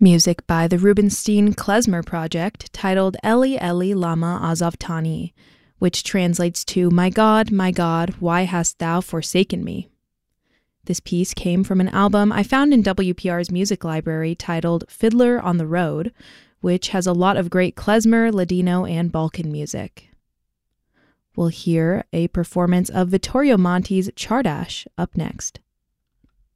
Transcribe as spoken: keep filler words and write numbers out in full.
Music by the Rubinstein Klezmer Project titled Eli Eli Lama Azavtani, which translates to My God, my God, why hast thou forsaken me? This piece came from an album I found in W P R's music library titled Fiddler on the Road, which has a lot of great klezmer, Ladino, and Balkan music. We'll hear a performance of Vittorio Monti's Chardash up next.